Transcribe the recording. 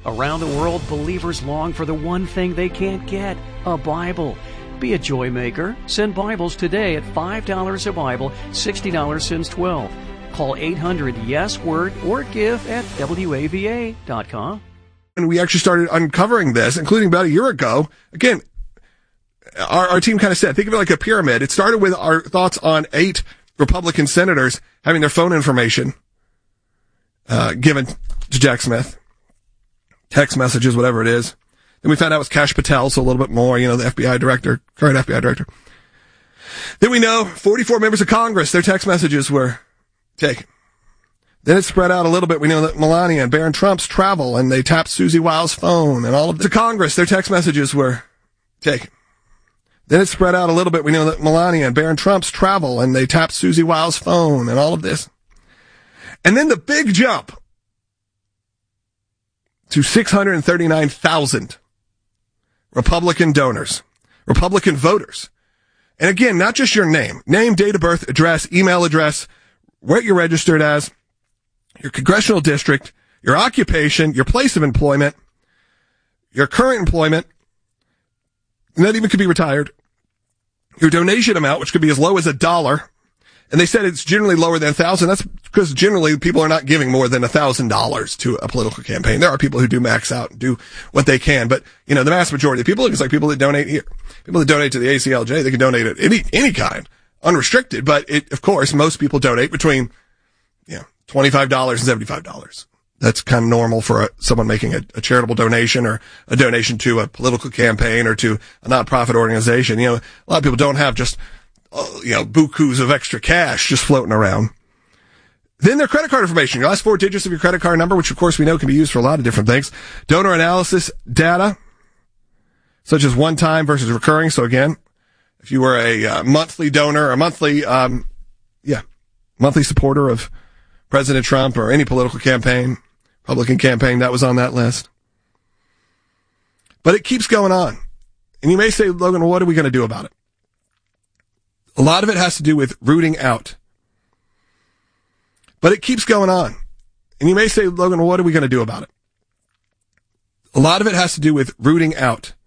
Around the world, believers long for the one thing they can't get, a Bible. Be a joy maker. Send Bibles today at $5 a Bible, $60 since 12. Call 800-YES-WORD or give at WAVA.com. And we actually started uncovering this, including about a year ago. Again, our team kind of said, think of it like a pyramid. It started with our thoughts on 8 Republican senators having their phone information given to Jack Smith. Text messages, whatever it is. Then we found out it was Kash Patel, so a little bit more, the FBI director, current FBI director. Then we know 44 members of Congress, their text messages were taken. Then it spread out a little bit. We know that Melania and Barron Trump's travel, and they tapped Susie Wiles' phone, and all of the Congress, their text messages were taken. Then it spread out a little bit. We know that Melania and Barron Trump's travel, and they tapped Susie Wiles' phone, and all of this. And then the big jump to 639,000 Republican donors, Republican voters. And again, not just your name, date of birth, address, email address, what you're registered as, your congressional district, your occupation, your place of employment, your current employment, and that even could be retired, your donation amount, which could be as low as $1. And they said it's generally lower than $1,000. That's because generally people are not giving more than $1,000 to a political campaign. There are people who do max out and do what they can. But, the vast majority of people, it's like people that donate here. People that donate to the ACLJ, they can donate at any kind, unrestricted. But of course, most people donate between, $25 and $75. That's kind of normal for someone making a charitable donation or a donation to a political campaign or to a nonprofit organization. A lot of people don't have just, bukus of extra cash just floating around. Then their credit card information, your last 4 digits of your credit card number, which of course we know can be used for a lot of different things. Donor analysis data, such as one-time versus recurring. So again, if you were a monthly donor, a monthly supporter of President Trump or any political campaign, Republican campaign, that was on that list. But it keeps going on. And you may say, Logan, well, what are we going to do about it? A lot of it has to do with rooting out. But it keeps going on. And you may say, Logan, well, what are we going to do about it? A lot of it has to do with rooting out